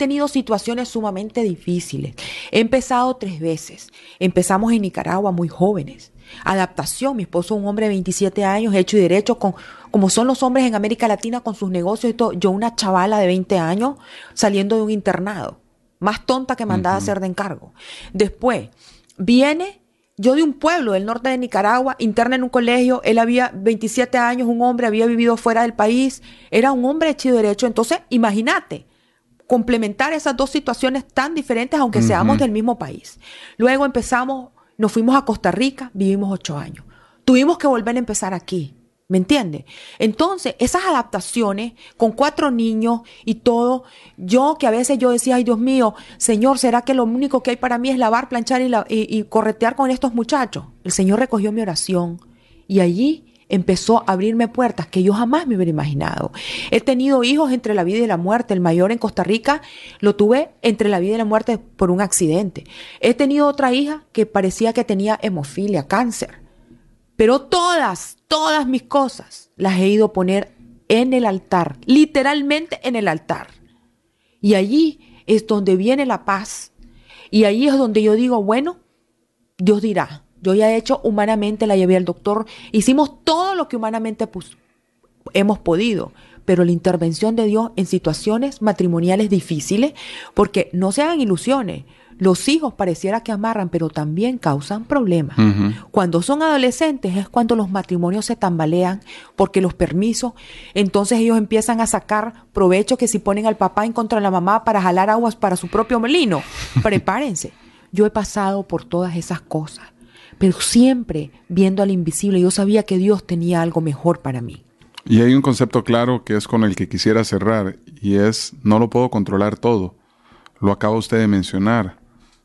tenido situaciones sumamente difíciles. He empezado 3 veces. Empezamos en Nicaragua muy jóvenes. Adaptación, mi esposo es un hombre de 27 años, hecho y derecho, como son los hombres en América Latina con sus negocios y todo. Yo una chavala de 20 años saliendo de un internado, más tonta que mandada a hacer de encargo. Después, yo de un pueblo del norte de Nicaragua, interna en un colegio, él había 27 años, un hombre, había vivido fuera del país, era un hombre hecho y derecho. Entonces, imagínate, complementar esas dos situaciones tan diferentes, aunque seamos del mismo país. Luego nos fuimos a Costa Rica, vivimos 8 años. Tuvimos que volver a empezar aquí, ¿me entiendes? Entonces, esas adaptaciones con 4 niños y todo, que a veces yo decía, ay Dios mío, Señor, ¿será que lo único que hay para mí es lavar, planchar y corretear con estos muchachos? El Señor recogió mi oración y allí empezó a abrirme puertas que yo jamás me hubiera imaginado. He tenido hijos entre la vida y la muerte. El mayor en Costa Rica lo tuve entre la vida y la muerte por un accidente. He tenido otra hija que parecía que tenía hemofilia, cáncer. Pero todas mis cosas las he ido a poner en el altar, literalmente en el altar. Y allí es donde viene la paz. Y allí es donde yo digo, bueno, Dios dirá. Yo ya he hecho humanamente, la llevé al doctor, hicimos todo lo que humanamente hemos podido, pero la intervención de Dios en situaciones matrimoniales difíciles, porque no se hagan ilusiones, los hijos pareciera que amarran, pero también causan problemas. Cuando son adolescentes es cuando los matrimonios se tambalean, porque los permisos, entonces ellos empiezan a sacar provecho, que si ponen al papá en contra de la mamá para jalar aguas para su propio molino, prepárense. Yo he pasado por todas esas cosas, pero siempre viendo al invisible. Yo sabía que Dios tenía algo mejor para mí. Y hay un concepto claro que es con el que quisiera cerrar, y es: no lo puedo controlar todo. Lo acaba usted de mencionar.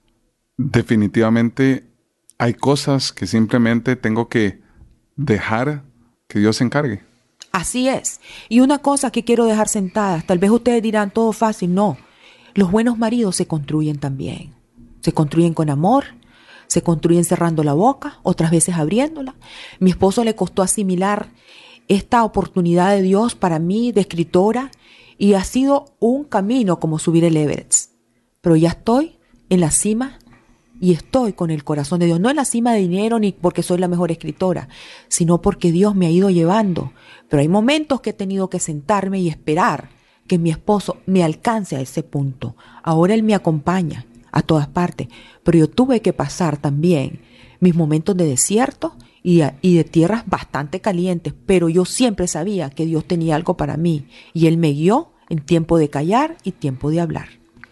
Definitivamente hay cosas que simplemente tengo que dejar que Dios se encargue. Así es. Y una cosa que quiero dejar sentada, tal vez ustedes dirán todo fácil, no. Los buenos maridos se construyen también. Se construyen con amor, se construyen cerrando la boca, otras veces abriéndola. Mi esposo le costó asimilar esta oportunidad de Dios para mí de escritora, y ha sido un camino como subir el Everest. Pero ya estoy en la cima y estoy con el corazón de Dios. No en la cima de dinero ni porque soy la mejor escritora, sino porque Dios me ha ido llevando. Pero hay momentos que he tenido que sentarme y esperar que mi esposo me alcance a ese punto. Ahora él me acompaña a todas partes, pero yo tuve que pasar también mis momentos de desierto y de tierras bastante calientes, pero yo siempre sabía que Dios tenía algo para mí y Él me guió en tiempo de callar y tiempo de hablar.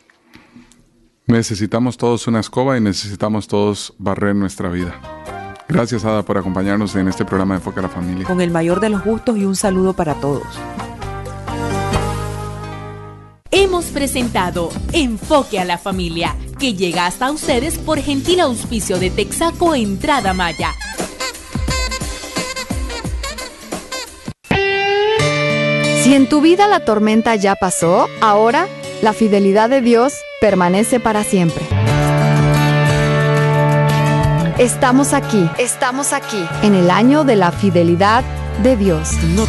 Necesitamos todos una escoba y necesitamos todos barrer nuestra vida. Gracias, Ada, por acompañarnos en este programa de Enfoque a la Familia. Con el mayor de los gustos y un saludo para todos. Hemos presentado Enfoque a la Familia, que llega hasta ustedes por gentil auspicio de Texaco Entrada Maya. Si en tu vida la tormenta ya pasó, ahora la fidelidad de Dios permanece para siempre. Estamos aquí, en el año de la fidelidad de Dios.